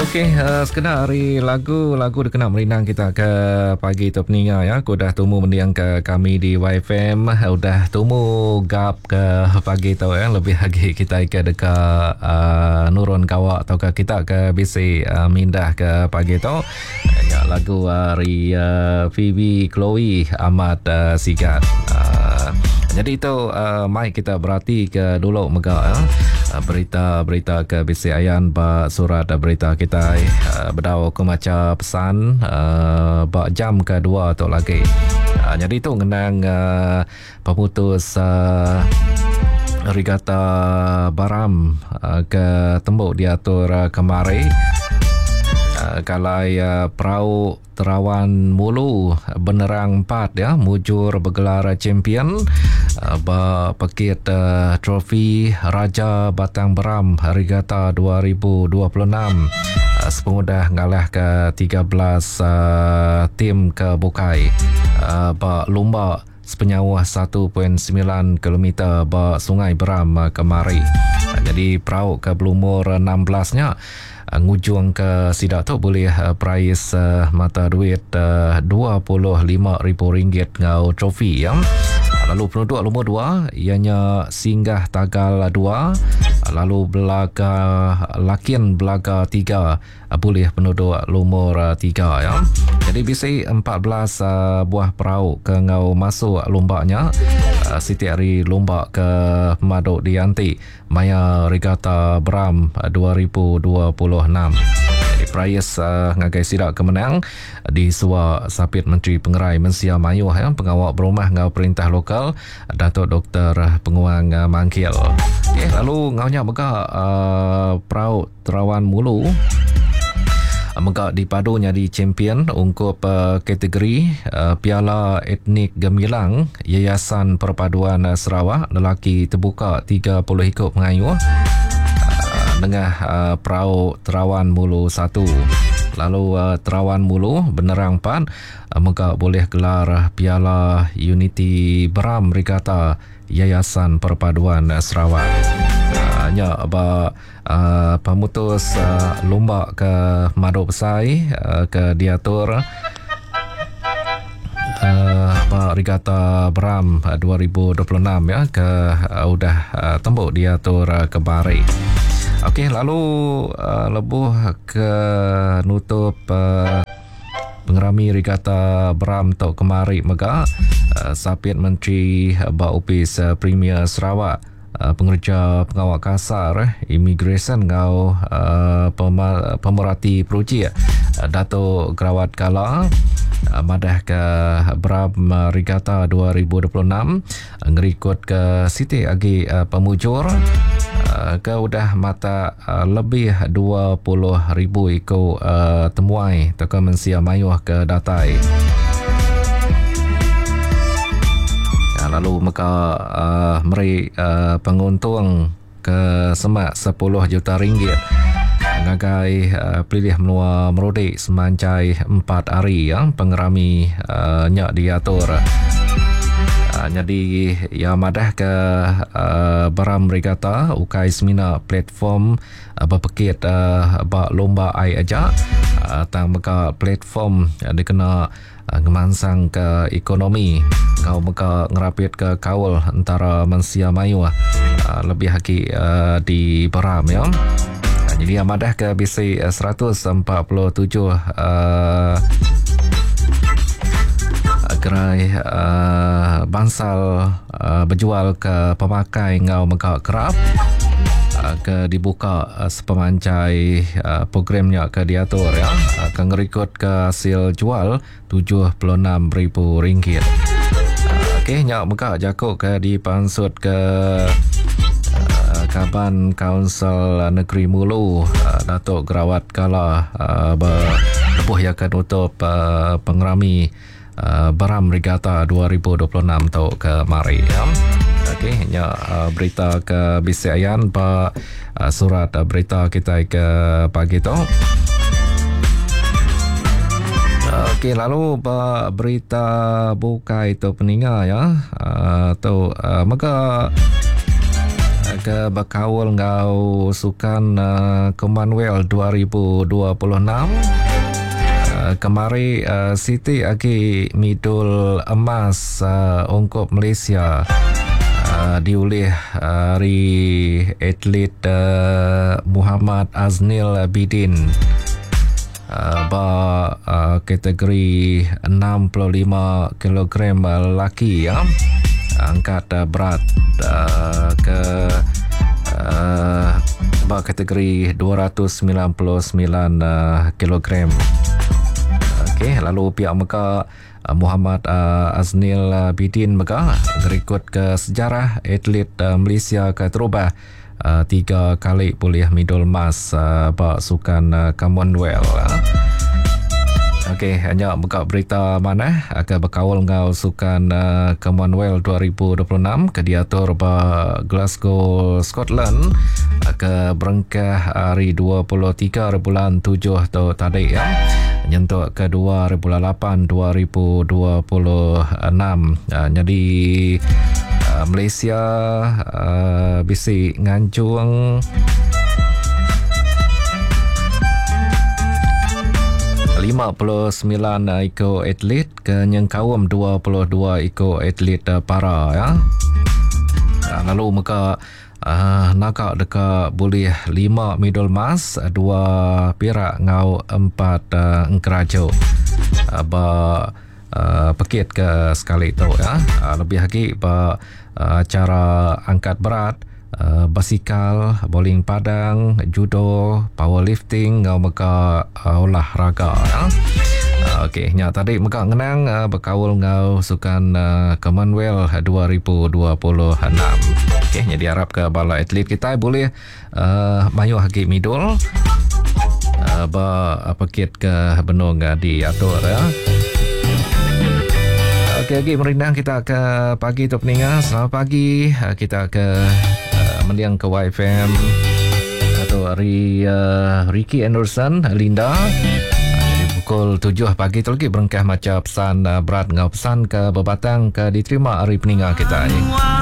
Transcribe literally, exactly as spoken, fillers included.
Okey, uh, sekedar hari lagu lagu dikenal merinang kita ke pagi tu peninga ya. Aku dah temu mendiang ke kami di Y F M, udah temu gap ke pagi tu ya. Lebih lagi kita ke dekat uh, nurun kawak atau ke kita ke bisi uh, mindah ke pagi tu. Ya, lagu hari uh, Phoebe Chloe Ahmad uh, Sigat. Uh, jadi itu uh, mai kita berarti ke dulu mega ya. Uh, berita-berita ke B C Ayan ba surat berita kita uh, berdau ke macam pesan uh, ba jam kedua tu lagi. Uh, jadi itu ngenang uh, pemutus uh, regata Baram uh, ke tembuk diatur uh, kemari. Uh, kalau uh, perahu Terawan Mulu Benerang empat ya mujur bergelar champion uh, ba pakit uh, trofi Raja Batang Beram Regata dua ribu dua puluh enam uh, sepemudah ngalah ke tiga belas uh, tim ke Bukai uh, ba lomba sepenyawah satu perpuluhan sembilan kilometer ba Sungai Beram uh, kemari. Uh, jadi perahu ke berumur enam belas-nya uh, ngujung ke sidak tu boleh uh, prize uh, mata duit uh, dua puluh lima ribu ringgit ngau trofi ya. Lalu penduduk nombor dua ianya Singgah Tagal dua, lalu Belaga Lakin Belaga tiga boleh penduduk nombor tiga ya. Jadi bisi empat belas uh, buah perahu ke ngau masuk lombanya. Uh, setiap hari lomba ke Maduk Dianti Maya Regata Beram dua ribu dua puluh enam. Prize uh, ngagai sidak kemenang di Suwa Sapit Menteri Pengerai Mensia Mayuh ya, pengawal berumah ngau perintah lokal Datuk Doktor Penguang uh, Mangkil. Okay, lalu ngaunya mega uh, perahu Terawan Mulu mega dipadunya di champion ungkup uh, kategori uh, Piala Etnik Gemilang Yayasan Perpaduan uh, Sarawak lelaki terbuka tiga puluh ikut pengayuh dengan uh, perahu Terawan Mulu satu. Lalu uh, Terawan Mulu Benerang empat uh, mega boleh gelar Piala Unity Beram Regata Yayasan Perpaduan uh, Sarawak. Hanya uh, ba uh, pemutus uh, lomba ke Maduk Besai uh, ke diatur Uh, Regata Beram uh, dua ribu dua puluh enam ya ke uh, udah uh, tembuk diatur uh, ke Bari. Okey, lalu uh, lebuh ke nutup uh, pengerami Regata Beram tok kemari mega uh, Sapit Menteri uh, Ba Upis uh, Premier Sarawak uh, pengerja pengawal kasar eh, immigration ngau uh, pema, pemerhati peruji uh, Datuk Gerawat Kala uh, madah ke Beram uh, Regata dua ribu dua puluh enam uh, ngerikut ke Siti Agi uh, pemujur uh, ke udah mata uh, lebih dua puluh ribu ikut uh, temuai atau mensia mayuh ke datai. Lalu maka uh, meri uh, penguntung ke semak sepuluh juta ringgit ngagai uh, pilih menua merudik semancai empat hari yang pengerami uh, nyak diatur. Uh, jadi ya madah ke uh, Beram Regata ukai semina platform uh, berpekit uh, bak lomba ai aja uh, tang maka platform uh, dikena uh, ngemansang ke ekonomi kau maka ngerapit ke kaul antara mensia mayuh uh, lebih haki uh, di Beram ya. Uh, jadi amadah ke B C uh, seratus empat puluh tujuh uh, gerai uh, bansal uh, berjual ke pemakai ngau mega kerap uh, ke dibuka uh, sepemancai uh, programnya ke diatur ya uh, ke ngerikut ke hasil jual tujuh puluh enam ribu ringgit. Uh, Okey, nyak mega jakuk ke dipansut ke uh, Kaban Kaunsil Negeri Mulu uh, Datuk Gerawat Kala uh, berlebuh yang akan tutup uh, pengerami Uh, Beram Regata dua ribu dua puluh enam tau ke mari ya. Okey, nya uh, berita ke B C Ayan pa uh, surat uh, berita kita ke pagi tu. Okey, lalu pa berita buka itu peninga ya. Uh, tu uh, maka ke berkawal ngau sukan uh, Commonwealth dua ribu dua puluh enam. Uh, kemari uh, Siti agi midul emas uh, ungkup Malaysia uh, diulih uh, dari atlet uh, Muhammad Aznil Bidin uh, ba uh, kategori enam puluh lima kilogram lelaki ya. Angkat uh, berat uh, ke uh, ba kategori dua ratus sembilan puluh sembilan uh, kilogram. Okey, lalu pihak Mekah uh, Muhammad uh, Aznil uh, Bidin Mekah berikut ke sejarah atlet uh, Malaysia ke terubah uh, tiga kali boleh medal emas uh, bak sukan uh, Commonwealth. Uh. Okey, hanya buka berita mana akan berkawal ngau sukan uh, Commonwealth dua ribu dua puluh enam ke diatur ba Glasgow, Scotland akan berengkah hari dua puluh tiga bulan tujuh tu tadi ya. Nyentuk ke dua ribu lapan dua ribu dua puluh enam. Uh, jadi uh, Malaysia uh, bisi ngancung lima puluh sembilan ekor atlet ke nyengkawam dua puluh dua ekor atlet para ya. Lalu maka uh, nakak dekat boleh lima medal emas, dua perak ngau empat uh, engkerajo. Uh, ba uh, pekit ke sekali tu ya. Uh, lebih lagi ba uh, cara angkat berat, Uh, basikal, bowling padang, judo, powerlifting, ngau meka uh, olahraga ya. Uh, Okey, nya tadi meka ngenang uh, berkawal ngau sukan uh, Commonwealth dua ribu dua puluh enam. Okey, nya diharap ke bala atlet kita boleh uh, mayu haki midul uh, ba pakit ke benung uh, diatur ya. Okey, okay, merindang kita ke pagi tu peningat. Selamat pagi, uh, kita ke mendiang ke Y F M atau hari uh, Ricky Anderson Linda uh, pukul tujuh pagi tu lagi berengkah macam pesan uh, berat ngau pesan ke berbatang ke diterima hari peningat kita ni.